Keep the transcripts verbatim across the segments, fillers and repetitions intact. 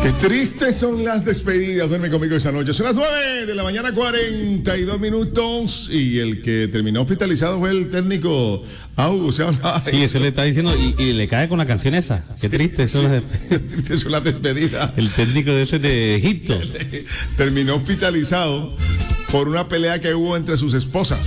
Qué tristes son las despedidas. Duerme conmigo esa noche. Son las nueve de la mañana, cuarenta y dos minutos. Y el que terminó hospitalizado fue el técnico Au. Se hablaba sí, eso. eso le está diciendo. Y, y le cae con la canción esa. Qué sí, triste son, sí, las tristes son las despedidas. El técnico de ese de Egipto terminó hospitalizado por una pelea que hubo entre sus esposas.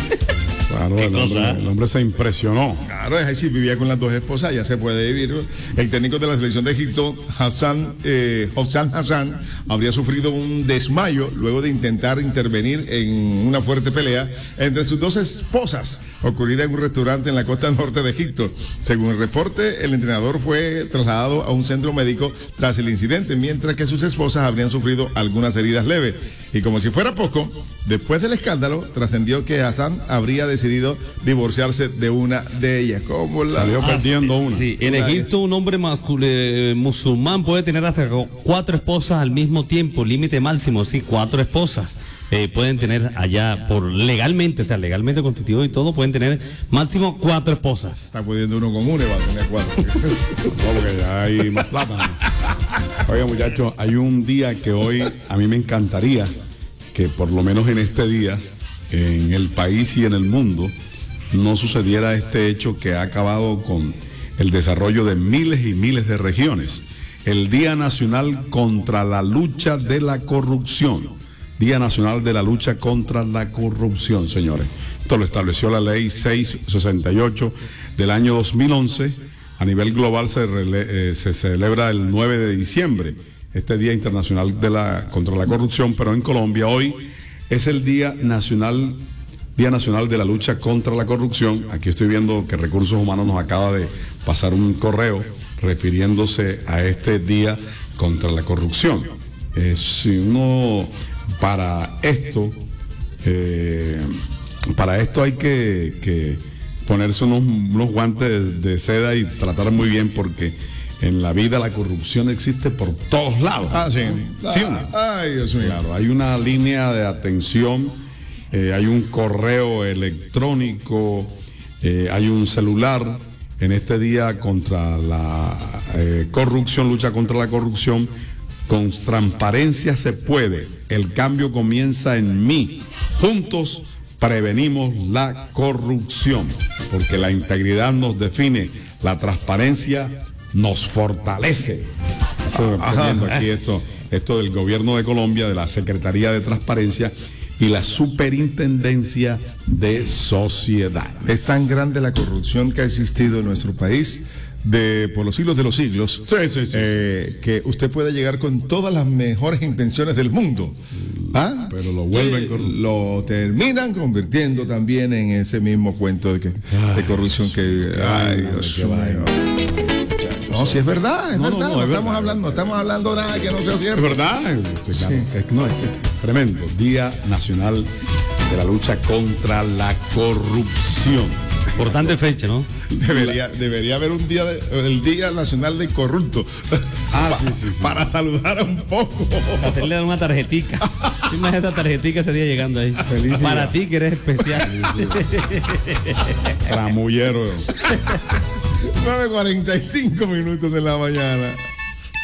Claro, el hombre, el hombre se impresionó. Claro, es decir, vivía con las dos esposas, ya se puede vivir. El técnico de la selección de Egipto, Hassan, eh, Hossam Hassan, habría sufrido un desmayo luego de intentar intervenir en una fuerte pelea entre sus dos esposas, ocurrida en un restaurante en la costa norte de Egipto. Según el reporte, el entrenador fue trasladado a un centro médico tras el incidente, mientras que sus esposas habrían sufrido algunas heridas leves. Y como si fuera poco, después del escándalo, trascendió que Hassan habría decidido divorciarse de una de ellas. ¿Cómo la... Salió ah, perdiendo sí, una. Sí, en Egipto un hombre masculino, eh, musulmán puede tener hasta cuatro esposas al mismo tiempo, límite máximo, sí, cuatro esposas. Eh, pueden tener allá por legalmente, o sea, legalmente constituido y todo, pueden tener máximo cuatro esposas. Está pudiendo uno con uno y va a tener cuatro. No, porque ya hay más plata, ¿no? Oiga, muchachos, hay un día que hoy a mí me encantaría que por lo menos en este día, en el país y en el mundo, no sucediera este hecho que ha acabado con el desarrollo de miles y miles de regiones. El Día Nacional contra la Lucha de la Corrupción. Día Nacional de la Lucha contra la Corrupción, señores. Esto lo estableció la ley seiscientos sesenta y ocho del año dos mil once. A nivel global se, rele, eh, se celebra el nueve de diciembre, este Día Internacional de la, contra la Corrupción, pero en Colombia hoy es el Día Nacional, Día Nacional de la Lucha contra la Corrupción. Aquí estoy viendo que Recursos Humanos nos acaba de pasar un correo refiriéndose a este Día contra la Corrupción. Eh, si uno... Para esto, eh, para esto hay que, que ponerse unos, unos guantes de, de seda y tratar muy bien, porque en la vida la corrupción existe por todos lados. Ah, sí. ¿Sí? Ah, ay, Dios mío. Claro, hay una línea de atención, eh, hay un correo electrónico, eh, hay un celular. En este día contra la eh, corrupción, lucha contra la corrupción, con transparencia se puede. El cambio comienza en mí. Juntos prevenimos la corrupción, porque la integridad nos define, la transparencia nos fortalece. Estoy aprendiendo aquí esto, esto del gobierno de Colombia, de la Secretaría de Transparencia y la Superintendencia de Sociedad. Es tan grande la corrupción que ha existido en nuestro país de por los siglos de los siglos, sí, sí, sí, eh, sí. que usted puede llegar con todas las mejores intenciones del mundo, ¿ah? Pero lo vuelven corrupto. Lo terminan convirtiendo también en ese mismo cuento de, que, ay, de corrupción que... Ay, Dios mío. No, si es verdad, es no, verdad, no, no, no es verdad, estamos hablando, no estamos hablando nada que no sea cierto. Es verdad, sí, claro. Sí. Es, no, es que tremendo. Día Nacional de la Lucha contra la Corrupción. Importante fecha, ¿no? Debería, debería haber un día, de, el Día Nacional del Corrupto. Ah, pa, sí, sí, sí. Para saludar un poco. Hacerle una tarjetica. Tienes esa tarjetica ese día llegando ahí. Feliz para día. ti que eres especial. Tramullero. nueve cuarenta y cinco minutos de la mañana.